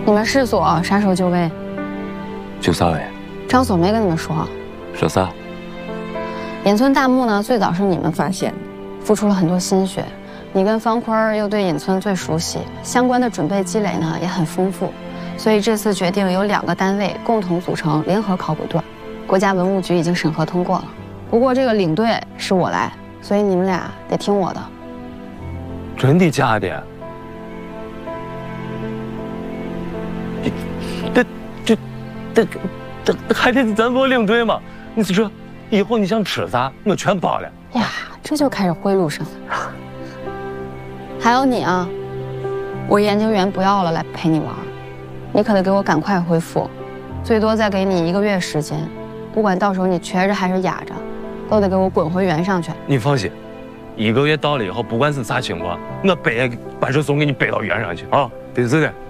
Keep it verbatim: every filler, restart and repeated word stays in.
你们市所啥时候就位？ 就啥位？ 张所没跟你们说。 说啥？ 隐村大墓呢，最早是你们发现的，付出了很多心血。你跟方坤又对隐村最熟悉，相关的准备积累呢也很丰富，所以这次决定由两个单位共同组成联合考古队。国家文物局已经审核通过了，不过这个领队是我来，所以你们俩得听我的。 真的假的？这这这这还得咱给我领队吗？你是说以后你想吃啥，我全包了？ 呀，这就开始贿赂上了。还有你啊，我研究员不要了，来陪你玩，你可得给我赶快恢复，最多再给你一个月时间，不管到时候你瘸着还是哑着，都得给我滚回原上去。 你放心，一个月到了以后，不管是啥情况，我背把这送给你背到原上去啊！对是的。